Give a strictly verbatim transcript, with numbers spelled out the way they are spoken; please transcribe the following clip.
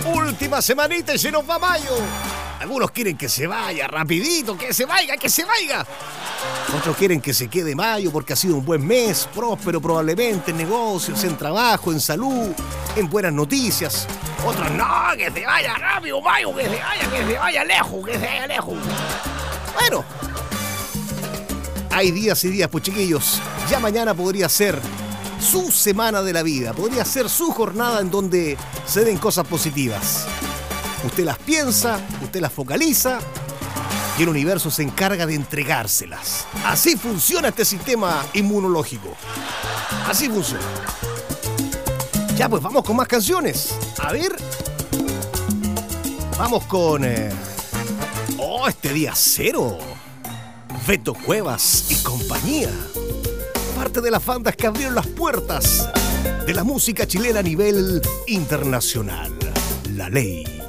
Última semanita y se nos va mayo. Algunos quieren que se vaya rapidito, que se vaya, que se vaya. Otros quieren que se quede mayo porque ha sido un buen mes, próspero probablemente en negocios, en trabajo, en salud, en buenas noticias. Otros no, que se vaya rápido mayo, que se vaya, que se vaya lejos, que se vaya lejos. Bueno, hay días y días, pues chiquillos. Ya mañana podría ser su semana de la vida, podría ser su jornada en donde se den cosas positivas. Usted las piensa, usted las focaliza y el universo se encarga de entregárselas. Así funciona este sistema inmunológico. Así funciona. Ya, pues vamos con más canciones. A ver. Vamos con... Eh... Oh, este día cero. Beto Cuevas y compañía. Parte de las bandas que abrieron las puertas de la música chilena a nivel internacional. La Ley.